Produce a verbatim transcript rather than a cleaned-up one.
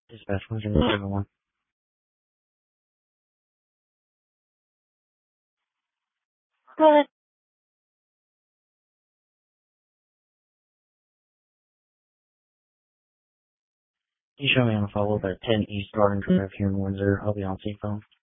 Dispatch one zero seven one. Go ahead. You show me on a follow-up at ten East Garden Drive here in Windsor. I'll be on speakerphone.